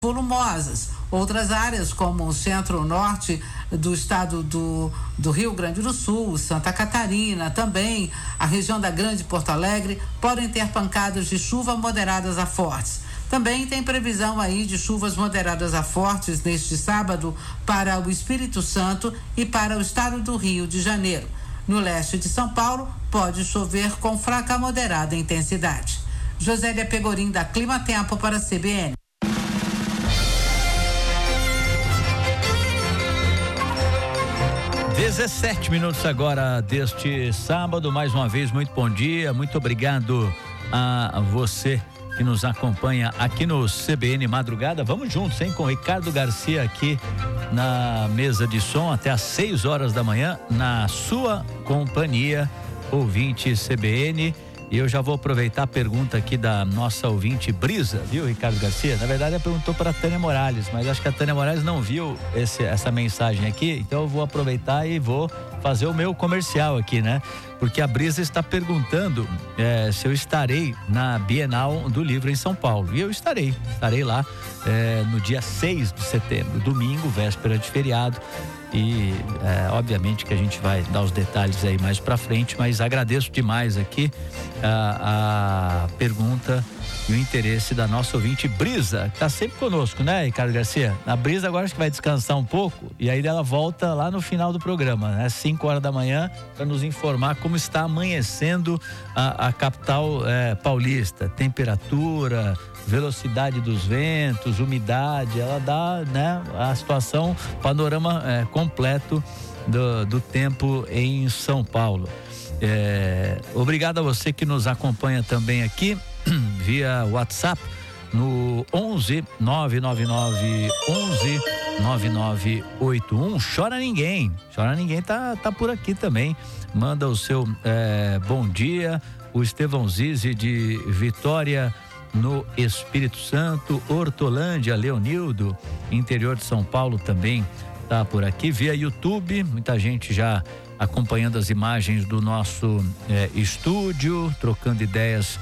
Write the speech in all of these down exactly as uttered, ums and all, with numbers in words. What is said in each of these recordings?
volumosas. Outras áreas, como o centro-norte do estado do, do Rio Grande do Sul, Santa Catarina, também a região da Grande Porto Alegre, podem ter pancadas de chuva moderadas a fortes. Também tem previsão aí de chuvas moderadas a fortes neste sábado para o Espírito Santo e para o estado do Rio de Janeiro. No leste de São Paulo, pode chover com fraca a moderada intensidade. Josélia Pegorim, da Clima Tempo, para a C B N. dezessete minutos agora deste sábado. Mais uma vez, muito bom dia, muito obrigado a você que nos acompanha aqui no C B N Madrugada. Vamos juntos, hein? Com o Ricardo Garcia aqui na mesa de som até às seis horas da manhã, na sua companhia, ouvinte C B N. E eu já vou aproveitar a pergunta aqui da nossa ouvinte Brisa, viu, Ricardo Garcia? Na verdade, ela perguntou para a Tânia Morales, mas acho que a Tânia Morales não viu esse, essa mensagem aqui, então eu vou aproveitar e vou fazer o meu comercial aqui, né? Porque a Brisa está perguntando é, se eu estarei na Bienal do Livro em São Paulo. E eu estarei, estarei lá é, no dia seis de setembro, domingo, véspera de feriado. E é, obviamente que a gente vai dar os detalhes aí mais pra frente, mas agradeço demais aqui a, a pergunta e o interesse da nossa ouvinte Brisa, que tá sempre conosco, né, Ricardo Garcia? A Brisa agora acho que vai descansar um pouco e aí ela volta lá no final do programa, né, cinco horas da manhã, para nos informar como está amanhecendo a, a capital é, paulista, temperatura, velocidade dos ventos, umidade, ela dá, né, a situação, panorama é, completo do, do tempo em São Paulo. É, obrigado a você que nos acompanha também aqui via WhatsApp no onze nove nove nove onze nove nove oito um. Chora ninguém, chora ninguém tá, tá por aqui também. Manda o seu é, bom dia. O Estevão Zizi de Vitória no Espírito Santo, Hortolândia, Leonildo, interior de São Paulo também tá por aqui via YouTube. Muita gente já acompanhando as imagens do nosso é, estúdio, trocando ideias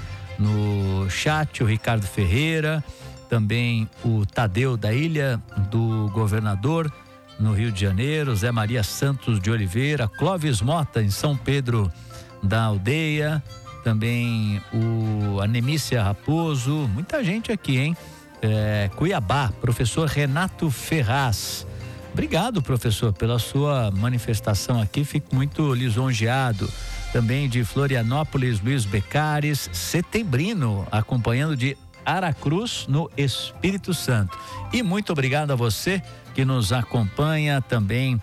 no chat. O Ricardo Ferreira, também o Tadeu da Ilha do Governador no Rio de Janeiro, Zé Maria Santos de Oliveira, Clóvis Mota em São Pedro da Aldeia, também o Anemícia Raposo, muita gente aqui, hein? É, Cuiabá, professor Renato Ferraz. Obrigado, professor, pela sua manifestação aqui, fico muito lisonjeado. Também de Florianópolis, Luiz Becares, Setembrino, acompanhando de Aracruz, no Espírito Santo. E muito obrigado a você que nos acompanha também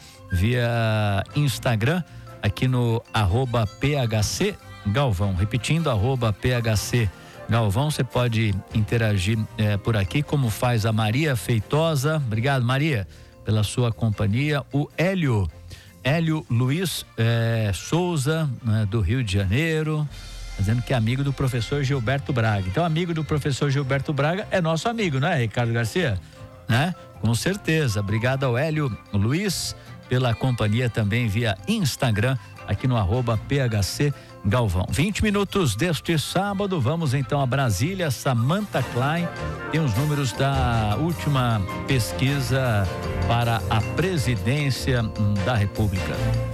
via Instagram, aqui no arroba P H C Galvão. Repetindo, arroba P H C Galvão, você pode interagir eh, por aqui, como faz a Maria Feitosa. Obrigado, Maria, pela sua companhia. O Hélio, Hélio Luiz eh, Souza, né, do Rio de Janeiro, dizendo que é amigo do professor Gilberto Braga. Então, amigo do professor Gilberto Braga é nosso amigo, não é, Ricardo Garcia? Né? Com certeza. Obrigado ao Hélio Luiz pela companhia também via Instagram, aqui no arroba P H C Galvão. vinte minutos deste sábado, vamos então a Brasília. Samantha Klein tem os números da última pesquisa para a presidência da República.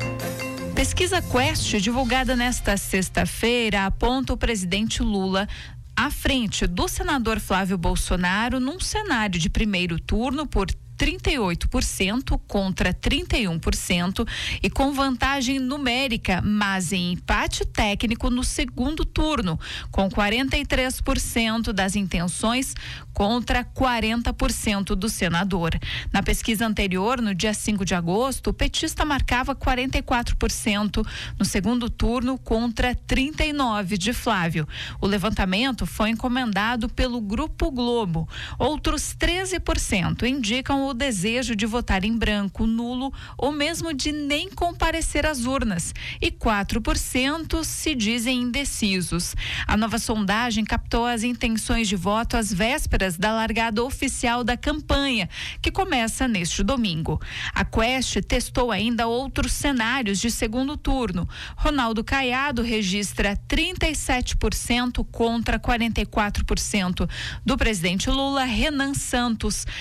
Pesquisa Quest, divulgada nesta sexta-feira, aponta o presidente Lula à frente do senador Flávio Bolsonaro num cenário de primeiro turno por trinta e oito por cento contra trinta e um por cento e com vantagem numérica, mas em empate técnico no segundo turno, com quarenta e três por cento das intenções contra quarenta por cento do senador. Na pesquisa anterior, no dia cinco de agosto, o petista marcava quarenta e quatro por cento no segundo turno contra trinta e nove por cento de Flávio. O levantamento foi encomendado pelo Grupo Globo. Outros treze por cento indicam o o desejo de votar em branco, nulo ou mesmo de nem comparecer às urnas, e quatro por cento se dizem indecisos. A nova sondagem captou as intenções de voto às vésperas da largada oficial da campanha, que começa neste domingo. A Quest testou ainda outros cenários de segundo turno. Ronaldo Caiado registra trinta e sete por cento contra quarenta e quatro por cento do presidente Lula. Renan Santos